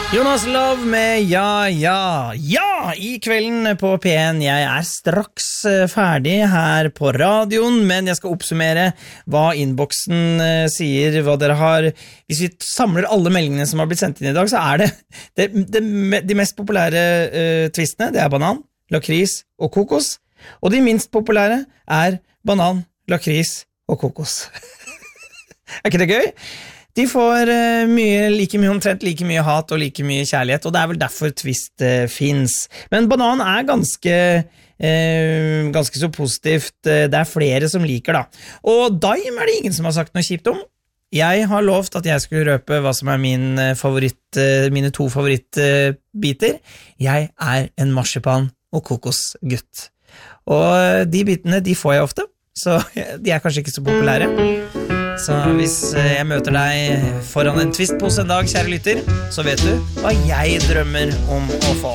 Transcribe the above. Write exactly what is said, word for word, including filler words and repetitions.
Jonas Love med Ja, ja, ja i kvelden på P en. Jeg er straks ferdig her på radioen, men jeg skal oppsummere hva innboksen sier, hva dere har. Hvis vi samler alle meldingene som har blitt sendt inn i dag, så er det, det, det de mest populære uh, twistene, det er banan, lakris og kokos, og de minst populære er banan, lakris og kokos. Er ikke det gøy? De får uh, mye, like mye omtrent, like mye hat og like mye kjærlighet, og det er vel derfor twist uh, finnes. Men banan er ganske, uh, ganske så positivt, uh, det er flere som liker da. Og daim er det ingen som har sagt noe kjipt om. Jeg har lovt at jeg skulle røpe hva som er min favoritt, uh, mine to favorittbiter. Uh, jeg er en marsipan og kokosgutt. Og de bitene, de får jeg ofte, så de er kanskje ikke så populære. Så hvis jeg møter deg foran en twistpose en dag, kjære lytter, så vet du hva jeg drømmer om å få.